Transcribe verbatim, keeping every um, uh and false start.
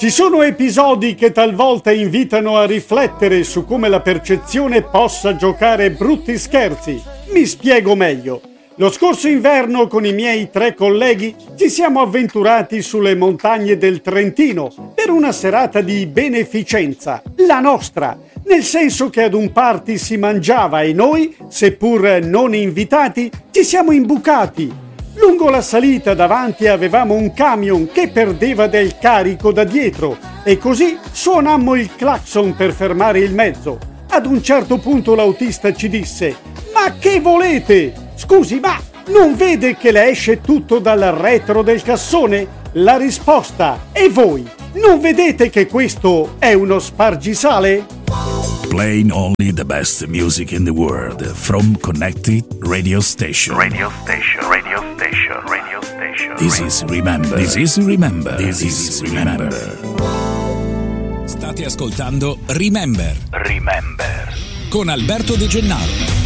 Ci sono episodi che talvolta invitano a riflettere su come la percezione possa giocare brutti scherzi. Mi spiego meglio. Lo scorso inverno con i miei tre colleghi ci siamo avventurati sulle montagne del Trentino per una serata di beneficenza, la nostra, nel senso che ad un party si mangiava e noi, seppur non invitati, ci siamo imbucati. Lungo la salita davanti avevamo un camion che perdeva del carico da dietro e così suonammo il clacson per fermare il mezzo. Ad un certo punto l'autista ci disse: «Ma che volete? Scusi, ma non vede che le esce tutto dal retro del cassone?» La risposta: «E voi? Non vedete che questo è uno spargisale?» Playing only the best music in the world from Connected Radio Station. Radio Station. Radio Station. Radio Station. This is Remember. This is Remember. This is Remember. State ascoltando Remember. Remember. Con Alberto De Gennaro.